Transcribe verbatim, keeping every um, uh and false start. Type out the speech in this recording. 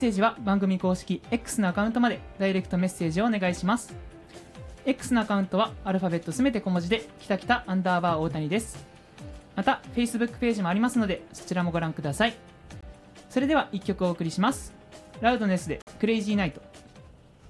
メッセージは番組公式 X のアカウントまでダイレクトメッセージをお願いします。 X のアカウントはアルファベットすべて小文字できたきたアンダーバー大谷です。また Facebook ページもありますのでそちらもご覧ください。それではいっきょくお送りします。ラウドネスでクレイジーナイト。